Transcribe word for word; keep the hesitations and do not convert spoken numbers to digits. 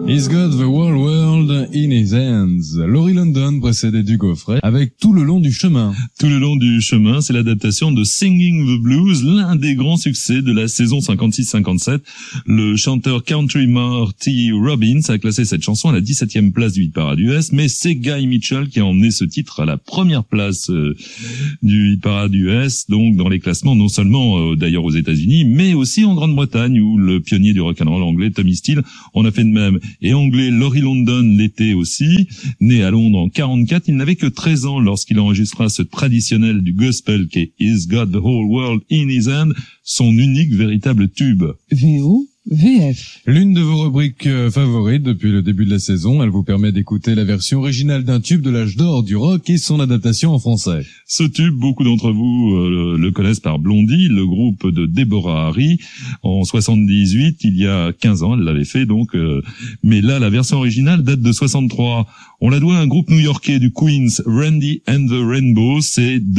He's got the whole world in his hands. Laurie London précédait du Gaufret avec Tout le long du chemin. Tout le long du chemin, c'est l'adaptation de Singing the Blues, l'un des grands succès de la saison cinquante-six cinquante-sept. Le chanteur country Marty Robbins a classé cette chanson à la dix-septième place du hit-parade U S, mais c'est Guy Mitchell qui a emmené ce titre à la première place euh, du hit-parade U S, donc dans les classements non seulement euh, d'ailleurs aux États-Unis, mais aussi en Grande-Bretagne où le pionnier du rock'n'roll anglais Tommy Steele en a fait de même. Et anglais Laurie London l'était aussi. Né à Londres en quarante-quatre, il n'avait que treize ans lorsqu'il enregistra ce traditionnel du gospel qui est He's Got the Whole World in His Hand, son unique véritable tube. V O V F. L'une de vos rubriques favorites depuis le début de la saison, elle vous permet d'écouter la version originale d'un tube de l'âge d'or du rock et son adaptation en français. Ce tube, beaucoup d'entre vous euh, le connaissent par Blondie, le groupe de Deborah Harry. En soixante-dix-huit, il y a quinze ans, elle l'avait fait donc. Euh, mais là, la version originale date de soixante-trois. On la doit à un groupe new-yorkais du Queens, Randy and the Rainbow. C'est